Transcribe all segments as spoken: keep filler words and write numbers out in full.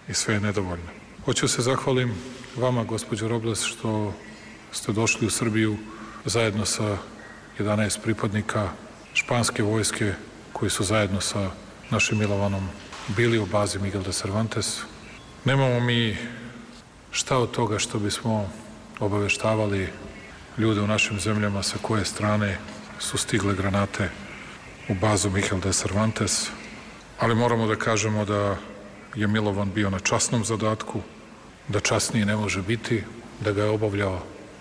i sve je nedovoljno. Hoću se zahvalim vama, gospođo Robles, što ste došli u Srbiju zajedno sa jedanaest pripadnika španske vojske koji su zajedno sa našim Milovanom bili u bazi Miguel de Cervantes. Nemamo mi šta od toga što bismo obaveštavali ljude u našim zemljama sa koje strane su stigle granate u bazu Miguel de Cervantes, ali moramo da kažemo da je Milovan bio na časnom zadatku, da časniji ne može biti, da ga je obavljao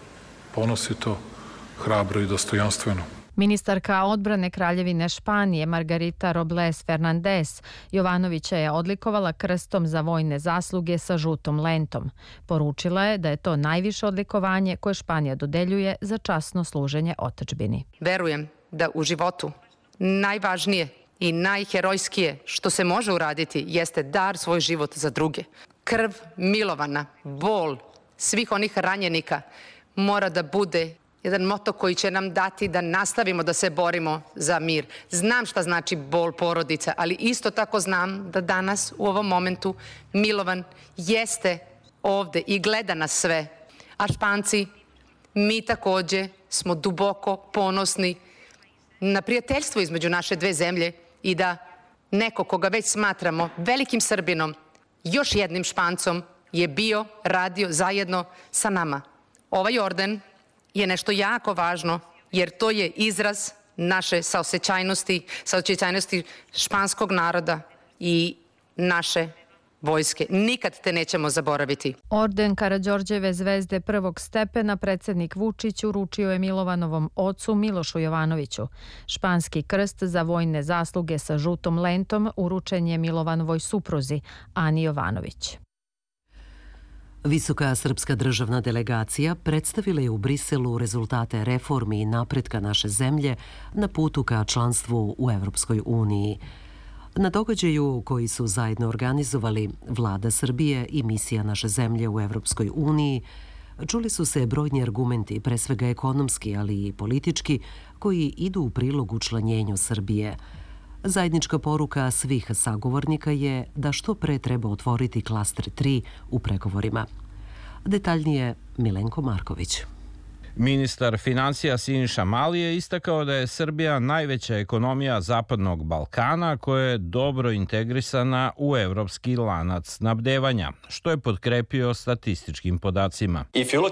ponosito, hrabro i dostojanstveno. Ministarka odbrane Kraljevine Španije Margarita Robles Fernandez Jovanovića je odlikovala krstom za vojne zasluge sa žutom lentom. Poručila je da je to najviše odlikovanje koje Španija dodeljuje za časno služenje otadžbini. Verujem da u životu najvažnije i najherojskije što se može uraditi jeste dar svoj život za druge. Krv Milovana, bol svih onih ranjenika mora da bude jedan moto koji će nam dati da nastavimo da se borimo za mir. Znam šta znači bol porodica, ali isto tako znam da danas u ovom momentu Milovan jeste ovde i gleda nas sve. A Španci, mi takođe smo duboko ponosni na prijateljstvo između naše dve zemlje i da neko koga već smatramo velikim Srbinom, još jednim Špancom je bio, radio zajedno sa nama. Ovaj orden je nešto jako važno, jer to je izraz naše saosećajnosti, saosećajnosti španskog naroda i naše vojske. Nikad te nećemo zaboraviti. Orden Karađorđeve zvezde prvog stepena predsjednik Vučić uručio je Milovanovom ocu Milošu Jovanoviću. Španski krst za vojne zasluge sa žutom lentom uručen je Milovanovoj supruzi Ani Jovanović. Visoka srpska državna delegacija predstavila je u Briselu rezultate reformi i napretka naše zemlje na putu ka članstvu u Evropskoj uniji. Na događaju koji su zajedno organizovali Vlada Srbije i misija naše zemlje u Evropskoj uniji, čuli su se brojni argumenti, pre svega ekonomski, ali i politički, koji idu u prilog učlanjenju Srbije. Zajednička poruka svih sagovornika je da što pre treba otvoriti klaster tri u pregovorima. Detaljnije Milenko Marković. Ministar finansija Siniša Mali je istakao da je Srbija najveća ekonomija Zapadnog Balkana koja je dobro integrisana u evropski lanac snabdevanja, što je potkrepio statističkim podacima.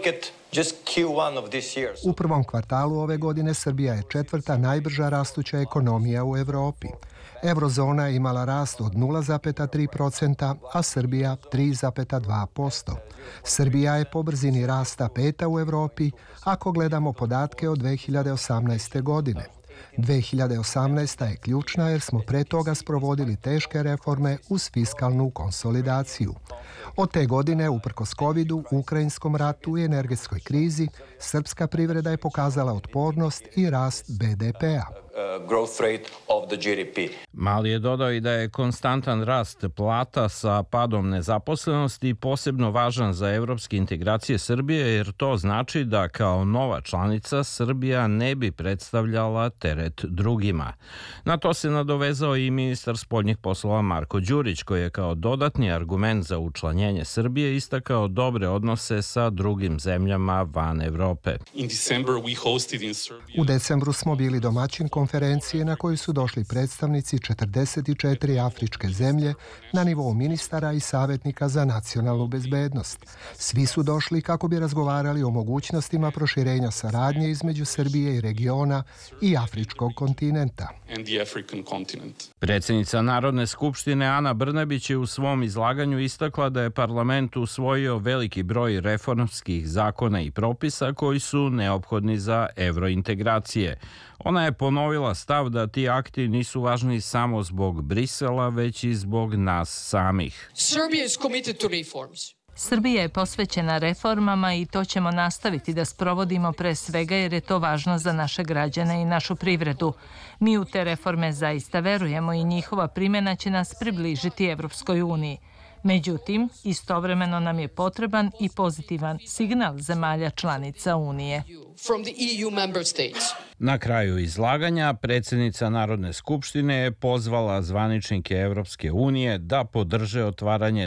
U prvom kvartalu ove godine Srbija je četvrta najbrža rastuća ekonomija u Evropi. Eurozona je imala rast od nula zarez tri procenta, a Srbija tri zarez dva posto. Srbija je po brzini rasta peta u Evropi ako gledamo podatke od dve hiljade osamnaeste. godine. dve hiljade osamnaesta. je ključna jer smo pre toga sprovodili teške reforme uz fiskalnu konsolidaciju. Od te godine, uprkos covidu, ukrajinskom ratu i energetskoj krizi, srpska privreda je pokazala otpornost i rast be de pea. Mali je dodao i da je konstantan rast plata sa padom nezaposlenosti posebno važan za evropske integracije Srbije, jer to znači da kao nova članica Srbija ne bi predstavljala teret drugima. Na to se nadovezao i ministar spoljnih poslova Marko Đurić, koji je kao dodatni argument za učlanjenje Srbije istakao dobre odnose sa drugim zemljama van Evrope. U decembru smo bili domaćin konferencije na koju su došli predstavnici četrdeset četiri afričke zemlje na nivou ministara i savjetnika za nacionalnu bezbednost. Svi su došli kako bi razgovarali o mogućnostima proširenja saradnje između Srbije i regiona i afričkog kontinenta. Predsjednica Narodne skupštine Ana Brnabić je u svom izlaganju istakla da je parlament usvojio veliki broj reformskih zakona i propisa koji su neophodni za evrointegracije. Ona je ponovila stav da ti akti nisu važni samo zbog Brisela, već i zbog nas samih. Srbija je posvećena reformama i to ćemo nastaviti da sprovodimo pre svega jer je to važno za naše građane i našu privredu. Mi u te reforme zaista verujemo i njihova primjena će nas približiti Evropskoj uniji. Međutim, istovremeno nam je potreban i pozitivan signal zemalja članica Unije. Na kraju izlaganja, predsjednica Narodne skupštine je pozvala zvaničnike Evropske unije da podrže otvaranje